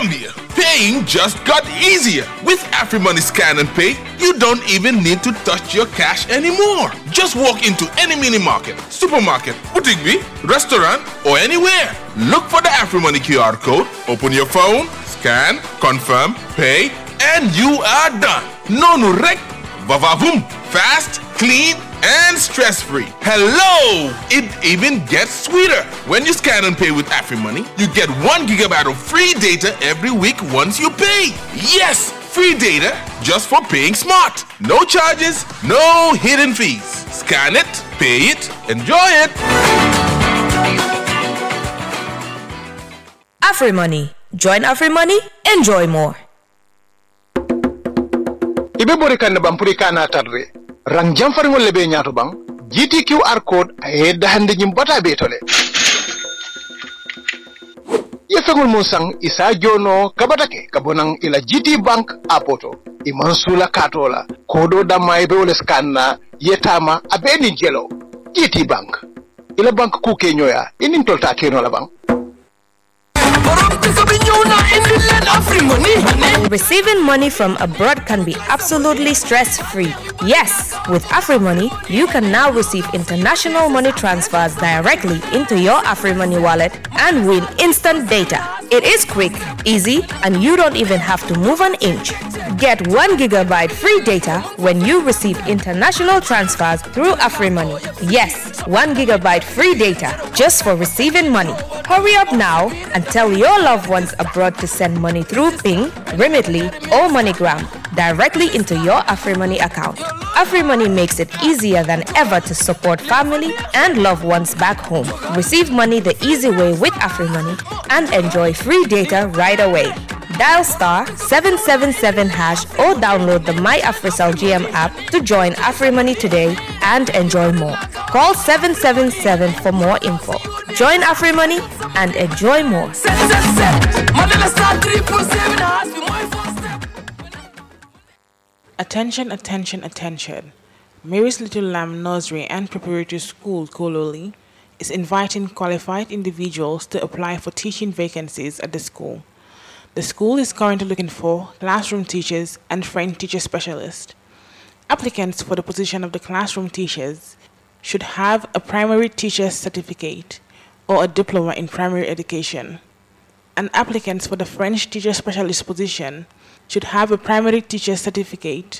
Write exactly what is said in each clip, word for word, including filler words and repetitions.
Gambia, paying just got easier. With AfriMoney Scan and Pay, you don't even need to touch your cash anymore. Just walk into any mini market, supermarket, boutique, restaurant, or anywhere. Look for the AfriMoney Q R code, open your phone, scan, confirm, pay, and you are done. No no rek, vavavoom, fast, clean, and stress-free. Hello! It even gets sweeter. When you scan and pay with AfriMoney, you get one gigabyte of free data every week once you pay. Yes, free data just for paying smart. No charges, no hidden fees. Scan it, pay it, enjoy it. AfriMoney. Join AfriMoney, enjoy more. Ibe bori kan bampuri kana tadre. Rang jamfar ngol lebe nyaato bang G T Q R code ay dahande nyim bata betole yefengol musang isa jono kabatake kabonang ila G T Bank apoto imansula katola kodo damay be wala scanna yetama abeni jelo G T Bank ila bank ku kenyoya inin tolta keno la bang. Receiving money from abroad can be absolutely stress-free. Yes, with AfriMoney, you can now receive international money transfers directly into your AfriMoney wallet and win instant data. It is quick, easy, and you don't even have to move an inch. Get one gigabyte free data when you receive international transfers through AfriMoney. Yes, one gigabyte free data just for receiving money. Hurry up now and tell your loved ones abroad to send money through Ping, Remitly, or MoneyGram directly into your AfriMoney account. AfriMoney makes it easier than ever to support family and loved ones back home. Receive money the easy way with AfriMoney and enjoy free data right away. Dial star seven seven seven hash or download the MyAfriCell G M app to join AfriMoney today and enjoy more. Call seven seven seven for more info. Join AfriMoney and enjoy more. Attention, attention, attention. Mary's Little Lamb Nursery and Preparatory School, Kololi, is inviting qualified individuals to apply for teaching vacancies at the school. The school is currently looking for classroom teachers and French teacher specialists. Applicants for the position of the classroom teachers should have a primary teacher's certificate or a diploma in primary education. And applicants for the French teacher specialist position should have a primary teacher's certificate,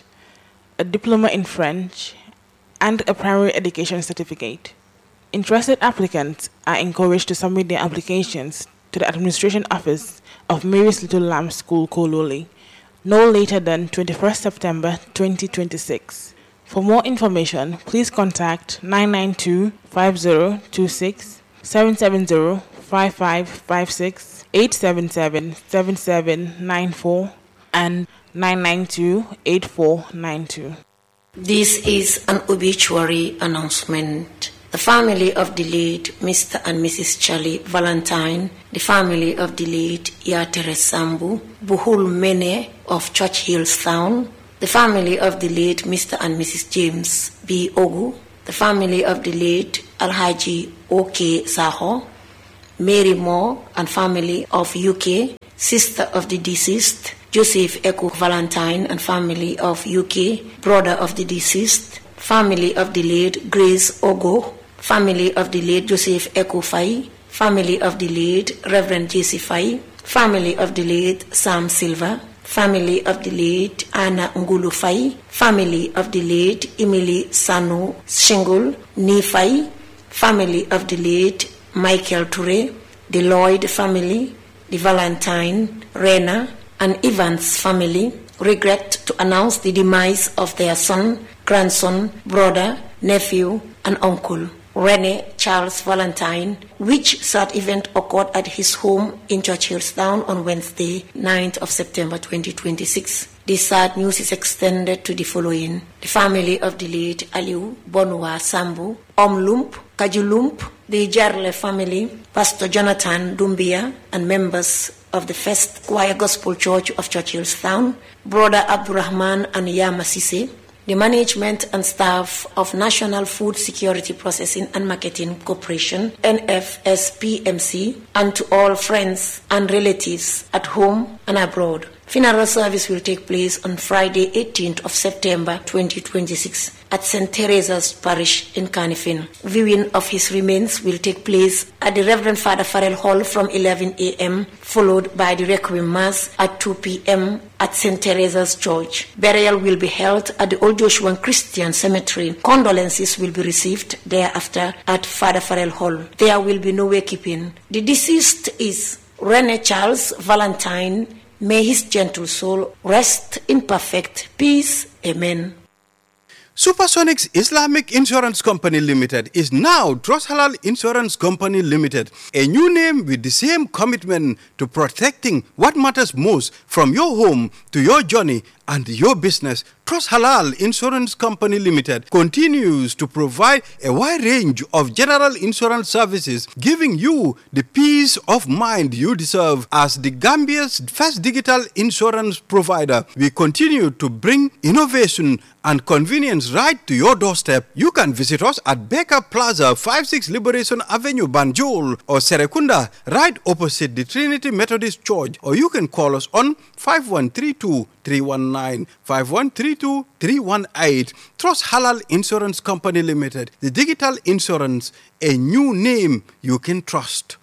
a diploma in French, and a primary education certificate. Interested applicants are encouraged to submit their applications to the Administration Office of Mary's Little Lamb School, Kololi, no later than twenty-first September twenty twenty-six. For more information, please contact nine nine two, five zero two six, seven seven zero, five five five six, eight seven seven, seven seven nine four, and nine nine two, eight four nine two. This is an obituary announcement. The family of the late Mister and Missus Charlie Valentine, the family of the late Yatere Sambu, Buhul Mene of Churchill Town, the family of the late Mister and Missus James B. Ogu, the family of the late Alhaji O K Saho, Mary Moore and family of U K, sister of the deceased, Joseph Eku Valentine and family of U K, brother of the deceased, family of the late Grace Ogo, family of the late Joseph Eku Fai, family of the late Reverend J C Fai, family of the late Sam Silva, family of the late Anna Ngulu Fai, family of the late Emily Sanu Shingul Ni Fai, family of the late Michael Toure, the Lloyd family, the Valentine, Rena, and Evans family regret to announce the demise of their son, grandson, brother, nephew, and uncle, Rene Charles Valentine, which sad event occurred at his home in Churchillstown on Wednesday, ninth of September twenty twenty-six. This sad news is extended to the following: the family of the late Aliu Bonwa Sambu, Omlump, Kajulump, the Jarle family, Pastor Jonathan Dumbia, and members of the First Choir Gospel Church of Churchillstown, Brother Abdurrahman and Yama Sise, the management and staff of National Food Security Processing and Marketing Corporation, N F S P M C, and to all friends and relatives at home and abroad. Funeral service will take place on Friday, eighteenth of September twenty twenty-six at Saint Teresa's Parish in Carnifin. Viewing of his remains will take place at the Reverend Father Farrell Hall from eleven a m, followed by the Requiem Mass at two p m at Saint Teresa's Church. Burial will be held at the Old Joshua Christian Cemetery. Condolences will be received thereafter at Father Farrell Hall. There will be no wakekeeping. The deceased is Rene Charles Valentine. May his gentle soul rest in perfect peace. Amen. Supersonics Islamic Insurance Company Limited is now Trust Halal Insurance Company Limited, a new name with the same commitment to protecting what matters most from your home to your journey and your business. Trust Halal Insurance Company Limited continues to provide a wide range of general insurance services, giving you the peace of mind you deserve. As the Gambia's first digital insurance provider, we continue to bring innovation and convenience right to your doorstep. You can visit us at Baker Plaza, fifty-six Liberation Avenue, Banjul, or Serekunda, right opposite the Trinity Methodist Church, or you can call us on five one three two, three one nine, five one three two, three one eight. Trust Halal Insurance Company Limited, the digital insurance, a new name you can trust.